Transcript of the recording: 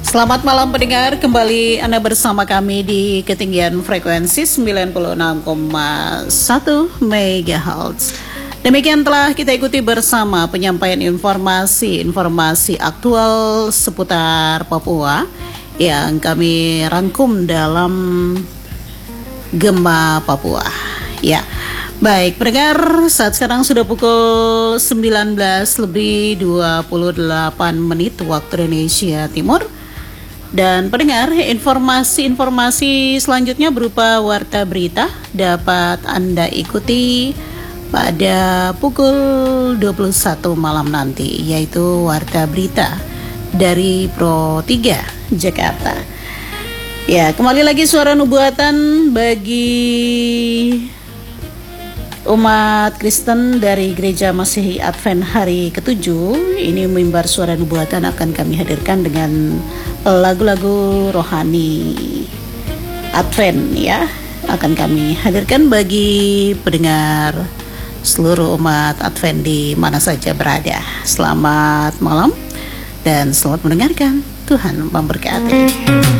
Selamat malam pendengar, kembali Anda bersama kami di ketinggian frekuensi 96,1 MHz. Demikian telah kita ikuti bersama penyampaian informasi aktual seputar Papua yang kami rangkum dalam Gema Papua. Ya, baik pendengar, saat sekarang sudah pukul 19:28 waktu Indonesia Timur. Dan pendengar, informasi selanjutnya berupa warta berita dapat Anda ikuti pada pukul 21 malam nanti, yaitu warta berita dari Pro 3 Jakarta. Ya, kembali lagi suara nubuatan bagi umat Kristen dari Gereja Masehi Advent hari ke-7. Ini mimbar suara nubuatan akan kami hadirkan dengan lagu-lagu rohani Advent, ya. Akan kami hadirkan bagi pendengar seluruh umat Advent di mana saja berada. Selamat malam dan selamat mendengarkan. Tuhan memberkati.